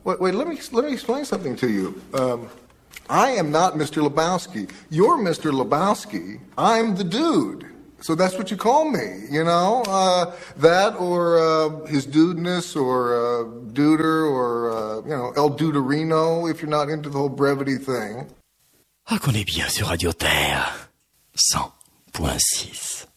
Wait, let me explain something to you. I am not Mr. Lebowski. You're Mr. Lebowski. I'm the dude. So that's what you call me, you know? That or his dudeness or duder or, El Duderino if you're not into the whole brevity thing. Ah, qu'on est bien sur Radio Terre 100.6.